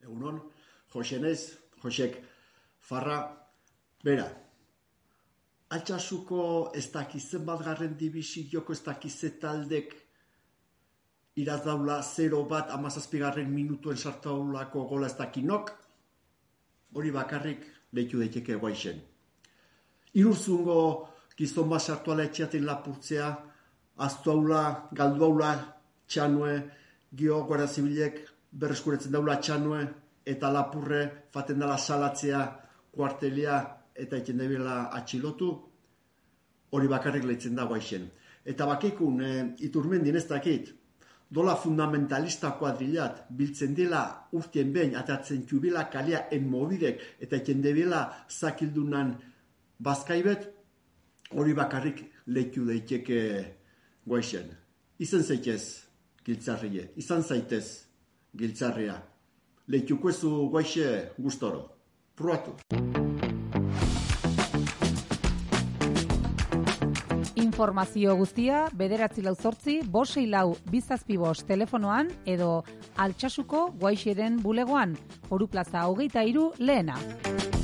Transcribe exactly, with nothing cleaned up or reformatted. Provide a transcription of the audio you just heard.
Egunon, Josenez, Josek, Farra, bera. Altsasuko ez dakizen bat garren dibisioko ez dakize taldek iraz daula zero bat amazazpigarren minutuen sartaulako gola ez dakinok, hori bakarrik lehitu daiteke guaixen. Irurzungo gizon bat sartuala etxeaten lapurtzea, aztuaula, galduaula, txanue, gio guardia zibilek berreskuretzen daula txanue, eta lapurre faten dela salatzea, kuartelia eta iten debela atxilotu, hori bakarrik lehitzen da guaixen. Eta bakikun, e, Iturmendin ez dakit, dola fundamentalista kuadrilat, biltzen dela urtien behin, atatzen txubila kalia enmobidek, eta iten debela zakildunan bazkaibet, hori bakarrik lehitu daiteke guaixen. Izan zaitez, giltzarrie, izan zaitez, giltzarria. Lehituko ezu guaixe gustoro. Pruatu. Informazio guztia bederatzi lau zortzi, bosei lau bizazpi bost telefonoan edo Altsasuko guaixeren bulegoan, Foru Plaza hogeita hiru lehena.